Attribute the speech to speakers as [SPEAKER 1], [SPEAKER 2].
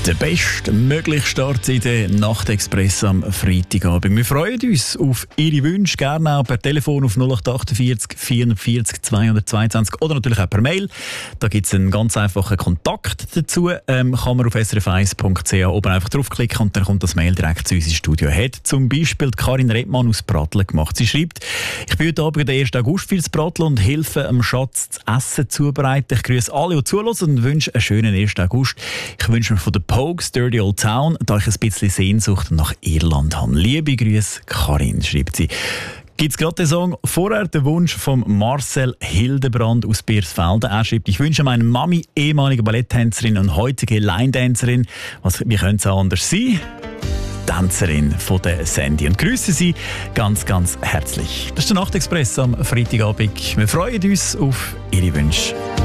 [SPEAKER 1] Der bestmögliche Start in der Nachtexpress am Freitagabend. Wir freuen uns auf Ihre Wünsche, gerne auch per Telefon auf 0848 440 222 oder natürlich auch per Mail. Da gibt es einen ganz einfachen Kontakt dazu. Kann man auf srf1.ch oben einfach draufklicken und dann kommt das Mail direkt zu uns ins Studio. Hat zum Beispiel Karin Redmann aus Pratteln gemacht. Sie schreibt: Ich bin heute Abend den 1. August fürs Pratteln und helfe dem Schatz das Essen zubereiten. Ich grüße alle, die zuhören und wünsche einen schönen 1. August. Ich wünsche mir von der Pogues Dirty Old Town, da ich ein bisschen Sehnsucht nach Irland habe. Liebe Grüße, Karin, schreibt sie. Gibt es gerade den Song vorher, den Wunsch von Marcel Hildebrand aus Biersfelden. Er schreibt: Ich wünsche meiner Mami, ehemalige Balletttänzerin und heutige Line-Dancerin, wie könnte es auch anders sein? Tänzerin von der Sandy. Und grüße Sie ganz, ganz herzlich. Das ist der Nachtexpress am Freitagabend. Wir freuen uns auf Ihre Wünsche.